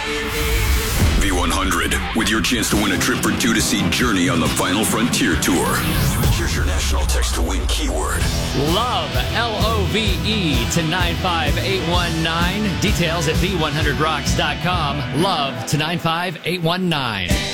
V100, with your chance to win a trip for two to see Journey on the Final Frontier Tour. Here's your national text to win keyword. Love, Love, to 95819. Details at V100rocks.com. Love to 95819.